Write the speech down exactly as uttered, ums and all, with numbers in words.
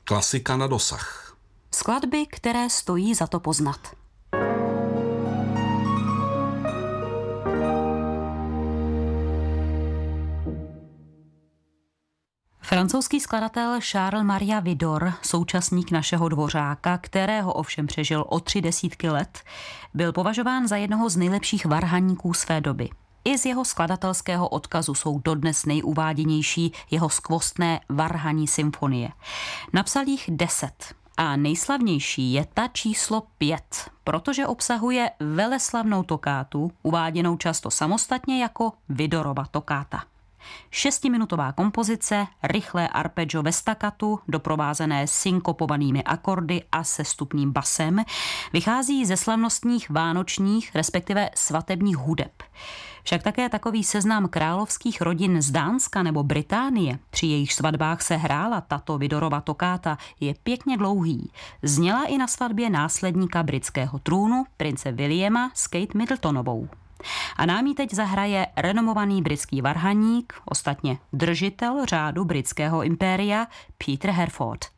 Klasika na dosah. Skladby, které stojí za to poznat. Francouzský skladatel Charles Maria Widor, současník našeho Dvořáka, kterého ovšem přežil o tři desítky let, byl považován za jednoho z nejlepších varhaníků své doby. I z jeho skladatelského odkazu jsou dodnes nejuváděnější jeho skvostné varhaní symfonie. Napsal jich deset a nejslavnější je ta číslo pět, protože obsahuje veleslavnou tokátu, uváděnou často samostatně jako Widorova tokáta. Šestiminutová kompozice, rychlé arpeggio ve stakkatu, doprovázené synkopovanými akordy a sestupným basem, vychází ze slavnostních vánočních, respektive svatebních hudeb. Však také takový seznam královských rodin z Dánska nebo Británie, při jejich svatbách se hrála tato Widorova tokáta, je pěkně dlouhý. Zněla i na svatbě následníka britského trůnu, prince Williama s Kate Middletonovou. A nám ji teď zahraje renomovaný britský varhaník, ostatně držitel řádu britského impéria, Peter Herford.